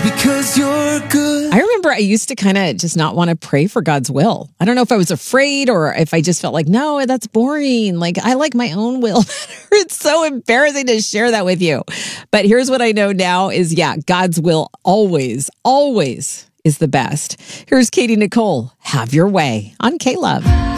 because you're good. I remember I used to kind of just not want to pray for God's will. I don't know if I was afraid or if I just felt like, no, that's boring. Like, I like my own will better. It's so embarrassing to share that with you. But here's what I know now is, God's will always, always is the best. Here's Katie Nicole, Have Your Way on K-Love.